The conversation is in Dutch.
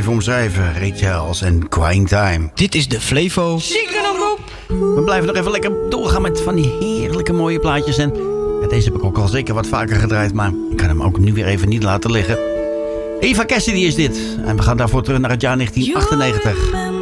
even omschrijven. Ray Charles en Crying Time. Dit is de Flevo. We blijven nog even lekker doorgaan met van die heerlijke mooie plaatjes. En deze heb ik ook al zeker wat vaker gedraaid, maar ik kan hem ook nu weer even niet laten liggen. Eva Cassidy is dit. En we gaan daarvoor terug naar het jaar 1998.